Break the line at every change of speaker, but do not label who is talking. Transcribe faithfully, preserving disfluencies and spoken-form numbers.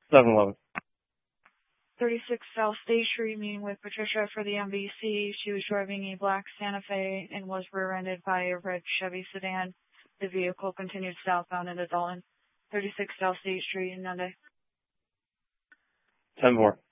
seven eleven.
thirty-six South State Street, meeting with Patricia for the M V C. She was driving a black Santa Fe and was rear-ended by a red Chevy sedan. The vehicle continued southbound into Dalton. thirty-six South State Street, Nunde.
ten four.